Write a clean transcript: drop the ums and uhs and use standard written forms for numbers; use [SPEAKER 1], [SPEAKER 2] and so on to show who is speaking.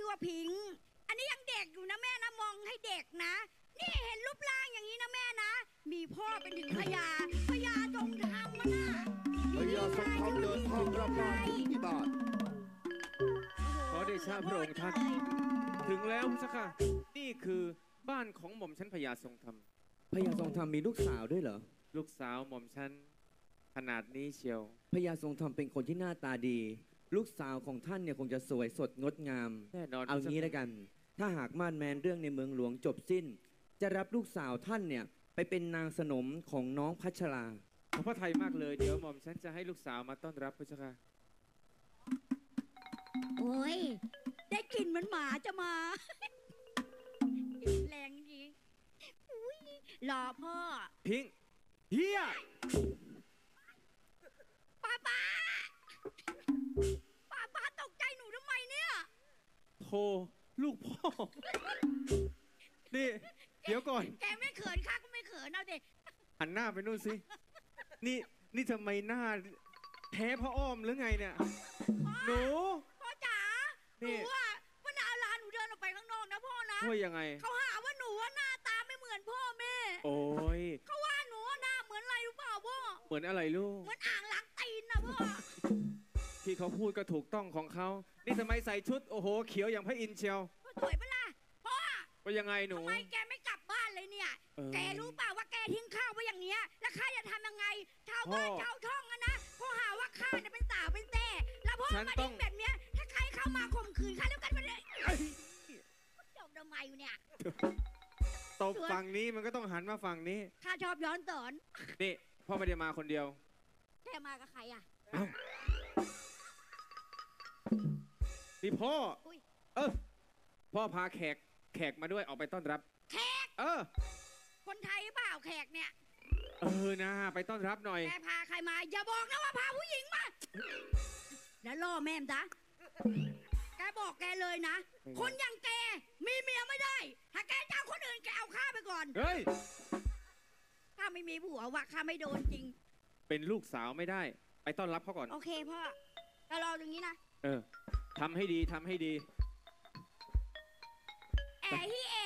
[SPEAKER 1] ว่าพิงค์อันนี้ยังเด็กอยู่นะแม่นะมองให้เด็กนะนี่เห็นรูปร่างอย่างนี้นะแม่นะมีพ่อเป็นถึงพญาทรงธรรมนะ
[SPEAKER 2] พญาทรงธรรมเดินทางรับบ้านที่บ้าน
[SPEAKER 3] ขอเดชะพระองค์ท่านถึงแล้วพระเจ้าค่ะนี่คือบ้านของหม่อมชั้นพญาทรงธรรม
[SPEAKER 4] พญาทรงธรรมมีลูกสาวด้วยเหรอ
[SPEAKER 3] ลูกสาวหม่อมชั้นขนาดนี้เชียว
[SPEAKER 4] พญาทรงธรรมเป็นคนที่หน้าตาดีลูกสาวของท่านเนี่ยคงจะสวยสดงดงาม
[SPEAKER 3] แน่นอน
[SPEAKER 4] เอางี้แล้วกันถ้าหากม่านแมนเรื่องในเมืองหลวงจบสิ้นจะรับลูกสาวท่านเนี่ยไปเป็นนางสนมของน้องพัชรา
[SPEAKER 3] ขอพระทัยมากเลยเดี๋ยวหม่อมฉันจะให้ลูกสาวมาต้อนรับพระเจ้าค่ะ
[SPEAKER 1] โอ้ยได้กลิ่นเหมือนหมาจะมาแรงจริงรอพ่อ
[SPEAKER 3] พิงเฮีย
[SPEAKER 1] ป้าตกใจหนูทำไมเนี่ย
[SPEAKER 3] โธ่ลูกพ่อนี่เดี๋ยวก่อน
[SPEAKER 1] แกไม่เขินข้าก็ไม่เขินเอาดิ
[SPEAKER 3] หันหน้าไปนู่นสินี่ทำไมหน้าแพ้พ่ออ้อมหรือไงเนี่ยหนู
[SPEAKER 1] พ่อจ๋าหนูว่าวันนาลาหนูเดินออกไปข้างนอกนะพ่อนะ
[SPEAKER 3] ว่ายังไง
[SPEAKER 1] เขาหาว่าหนูว่าหน้าตาไม่เหมือนพ่อแม่
[SPEAKER 3] โอ้ย
[SPEAKER 1] เขาว่าหนูว่าหน้าเหมือนอะไรรู้เปล่าพ่อ
[SPEAKER 3] เหมือนอะไรลูก
[SPEAKER 1] เหมือนอ่างล้างตีนนะพ่อ
[SPEAKER 3] ที่เขาพูดก็ถูกต้องของเขานี่ทำไมใส่ชุดโอ้โหเขียวอย่างพระอินทร์เชียว
[SPEAKER 1] สวยปะล่ะพ่อ
[SPEAKER 3] ว่ายังไงหนู
[SPEAKER 1] ทำไมแกไม่กลับบ้านเลยเนี่ยแกรู้เปล่าว่าแกทิ้งข้าวไว้อย่างเนี้ยแล้วข้าจะทำยังไงชาวบ้านชาวช่องนะพ่อหาว่าข้าจะเป็นสาวเป็นแต้แล้วพ่อมาทิ้งแบบเนี้ยถ้าใครเข้ามาข่มขืนข้าแล้วกันไปเลยจบทำไมอยู่เนี่ย
[SPEAKER 3] ตบฝั่งนี้มันก็ต้องหันมาฝั่งนี้
[SPEAKER 1] ข้าชอบย้อนสอน
[SPEAKER 3] นี่พ่อไม่ได้มาคนเดียว
[SPEAKER 1] แกมากับใครอ่ะ
[SPEAKER 3] นี่พ่อพ่อพาแขกมาด้วยออกไปต้อนรับ
[SPEAKER 1] แขกคนไทยเปล่าแขกเนี่ย
[SPEAKER 3] นะไปต้อนรับหน่อย
[SPEAKER 1] แกพาใครมาอย่าบอกนะว่าพาผู้หญิงมาแล้วล่อแม่มจ้ะแกบอกแกเลยนะคนอย่างแกมีเมียไม่ได้ถ้าแกจะเอาคนอื่นแกเอาข้าไปก่อน
[SPEAKER 3] เฮ้ย
[SPEAKER 1] ข้าไม่มีผัวว่ะข้าไม่โดนจริง
[SPEAKER 3] เป็นลูกสาวไม่ได้ไปต้อนรับเขาก่อน
[SPEAKER 1] โอเคพ่อก็รอตรงนี้นะ
[SPEAKER 3] ทำให้ดีแอ
[SPEAKER 1] ฮีเอ